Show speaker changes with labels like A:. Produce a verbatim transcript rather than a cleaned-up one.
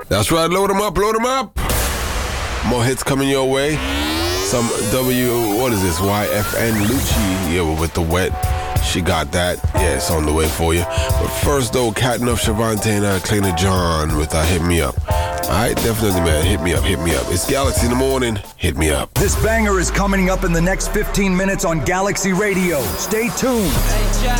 A: That's right, load them up, load them up. More hits coming your way. Some W, what is this, Y F N Lucci, yeah, with the wet. She got that. Yeah, it's on the way for you. But first, though, Catnuf, Shavante, and uh, Clayna John with uh, Hit Me Up. All right, definitely, man. Hit me up, hit me up. It's Galaxy in the morning. Hit me up.
B: This banger is coming up in the next fifteen minutes on Galaxy Radio. Stay tuned.